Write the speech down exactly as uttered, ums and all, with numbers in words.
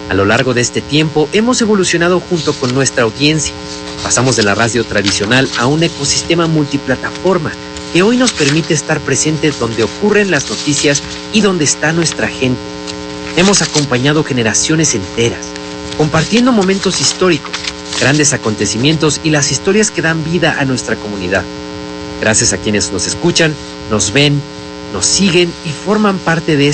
A lo largo de este tiempo hemos evolucionado junto con nuestra audiencia. Pasamos de la radio tradicional a un ecosistema multiplataforma que hoy nos permite estar presentes donde ocurren las noticias y donde está nuestra gente. Hemos acompañado generaciones enteras, compartiendo momentos históricos, grandes acontecimientos y las historias que dan vida a nuestra comunidad. Gracias a quienes nos escuchan, nos ven, nos siguen y forman parte de